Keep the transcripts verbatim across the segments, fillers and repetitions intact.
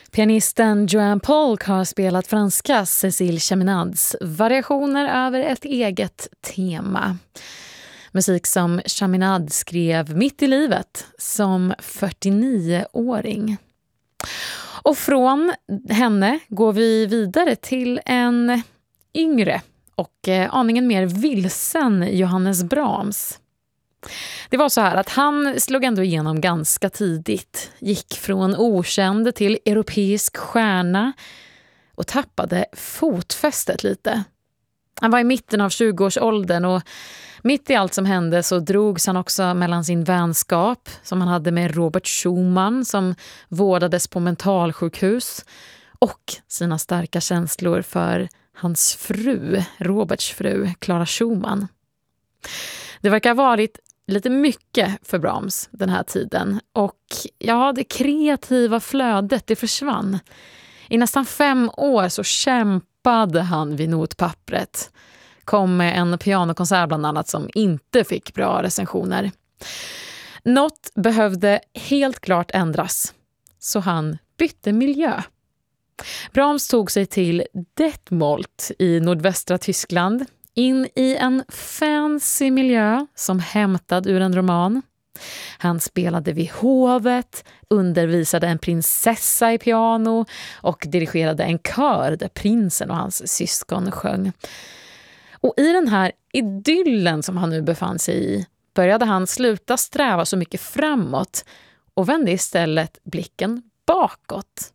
Pianisten Joanne Polk har spelat franska Cécile Chaminades variationer över ett eget tema. Musik som Chaminade skrev mitt i livet som fyrtionioåring. Och från henne går vi vidare till en yngre och aningen mer vilsen Johannes Brahms. Det var så här att han slog ändå igenom ganska tidigt, gick från okänd till europeisk stjärna och tappade fotfästet lite. Han var i mitten av tjugoårsåldern och mitt i allt som hände så drogs han också mellan sin vänskap som han hade med Robert Schumann som vårdades på mentalsjukhus och sina starka känslor för hans fru, Roberts fru, Clara Schumann. Det verkar ha varit lite mycket för Brahms den här tiden och ja, det kreativa flödet det försvann. I nästan fem år så kämpade han vid notpappret. Kom med en pianokonsert bland annat som inte fick bra recensioner. Något behövde helt klart ändras, så han bytte miljö. Brahms tog sig till Detmold i nordvästra Tyskland, in i en fancy miljö som hämtad ur en roman. Han spelade vid hovet, undervisade en prinsessa i piano och dirigerade en kör där prinsen och hans syskon sjöng. Och i den här idyllen som han nu befann sig i började han sluta sträva så mycket framåt och vände istället blicken bakåt.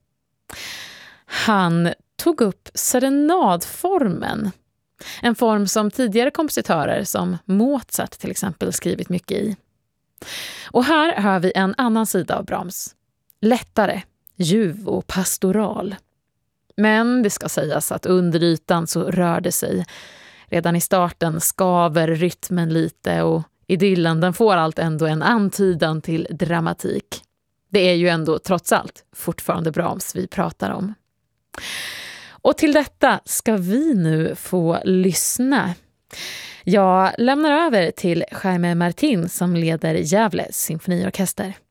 Han tog upp serenadformen, en form som tidigare kompositörer som Mozart till exempel skrivit mycket i. Och här hör vi en annan sida av Brahms. Lättare, ljuv och pastoral. Men det ska sägas att under ytan så rör det sig. Redan i starten skaver rytmen lite och idyllen den får allt ändå en antydan till dramatik. Det är ju ändå trots allt fortfarande Brahms vi pratar om. Och till detta ska vi nu få lyssna. Jag lämnar över till Jaime Martin som leder Gävle symfoniorkester.